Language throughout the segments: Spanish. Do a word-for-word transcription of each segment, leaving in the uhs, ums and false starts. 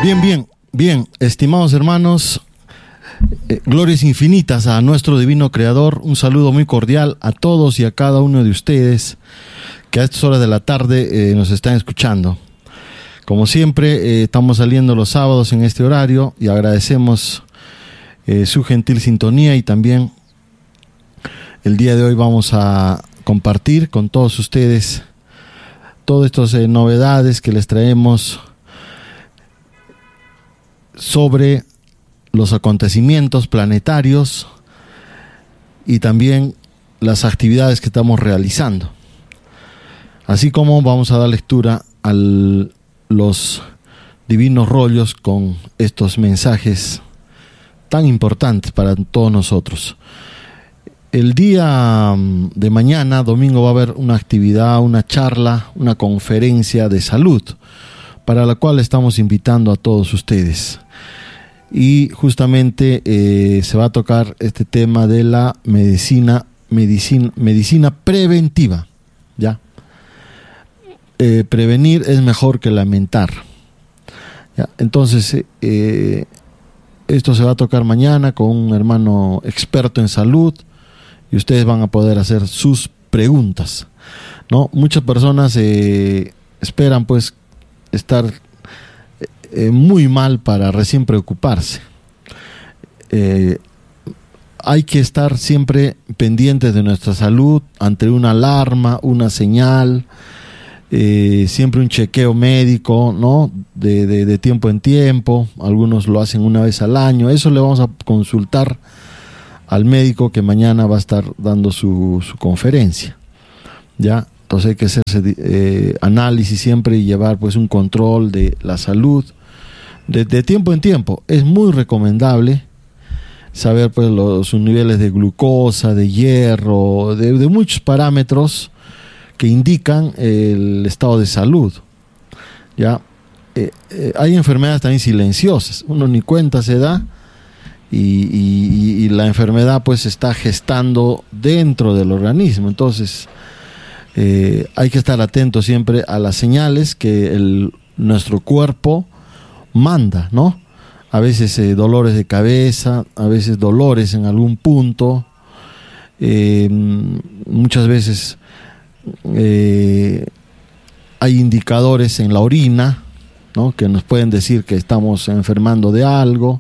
Bien, bien, bien, estimados hermanos, eh, glorias infinitas a nuestro divino Creador. Un saludo muy cordial a todos y a cada uno de ustedes que a estas horas de la tarde eh, nos están escuchando. Como siempre, eh, estamos saliendo los sábados en este horario y agradecemos eh, su gentil sintonía, y también el día de hoy vamos a compartir con todos ustedes todas estas eh, novedades que les traemos sobre los acontecimientos planetarios y también las actividades que estamos realizando. Así como vamos a dar lectura a los divinos rollos con estos mensajes tan importantes para todos nosotros. El día de mañana, domingo, va a haber una actividad, una charla, una conferencia de salud, para la cual estamos invitando a todos ustedes. Y justamente eh, se va a tocar este tema de la medicina, medicina, medicina preventiva, ¿ya? Eh, prevenir es mejor que lamentar, ¿ya? Entonces, eh, esto se va a tocar mañana con un hermano experto en salud, y ustedes van a poder hacer sus preguntas, ¿no? Muchas personas eh, esperan pues estar eh, muy mal para recién preocuparse. Eh, hay que estar siempre pendientes de nuestra salud ante una alarma, una señal, eh, siempre un chequeo médico, ¿no? De, de, de tiempo en tiempo. Algunos lo hacen una vez al año. Eso le vamos a consultar al médico que mañana va a estar dando su, su conferencia, ¿ya? Entonces hay que hacerse eh, análisis siempre y llevar pues un control de la salud de, de tiempo en tiempo. Es muy recomendable saber pues los sus niveles de glucosa, de hierro, de, de muchos parámetros que indican el estado de salud, ¿ya? Eh, eh, hay enfermedades también silenciosas, uno ni cuenta se da, y, y, y la enfermedad pues se está gestando dentro del organismo. Entonces Eh, hay que estar atento siempre a las señales que el, nuestro cuerpo manda, ¿no? A veces eh, dolores de cabeza, a veces dolores en algún punto, eh, muchas veces eh, hay indicadores en la orina, ¿no? Que nos pueden decir que estamos enfermando de algo,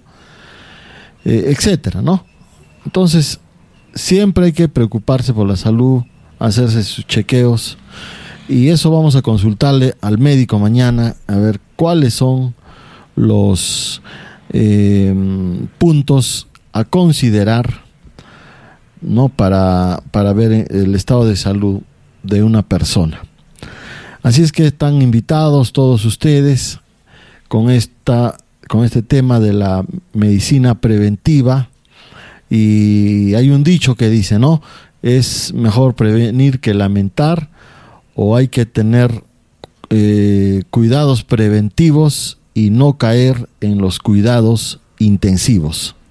eh, etcétera, ¿no? Entonces siempre hay que preocuparse por la salud, hacerse sus chequeos, y eso vamos a consultarle al médico mañana a ver cuáles son los eh, puntos a considerar, ¿no? para, para ver el estado de salud de una persona. Así es que están invitados todos ustedes con esta, con este tema de la medicina preventiva. Y hay un dicho que dice, ¿no? Es mejor prevenir que lamentar, o hay que tener eh, cuidados preventivos y no caer en los cuidados intensivos.